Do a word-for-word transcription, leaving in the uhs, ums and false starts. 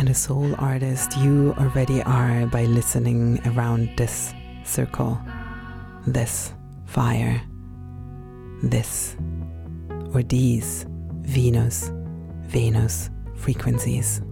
and a soul artist you already are by listening around this circle, this fire, this or these Venus, Venus frequencies.